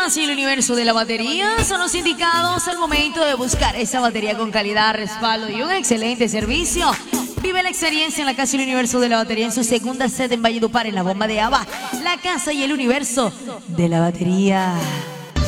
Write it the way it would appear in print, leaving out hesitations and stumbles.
casa y el universo de la batería son los indicados al momento de buscar esa batería con calidad, respaldo y un excelente servicio. Vive la experiencia en la casa y el universo de la batería en su segunda sede en Valledupar, en la bomba de Aba, la casa y el universo de la batería.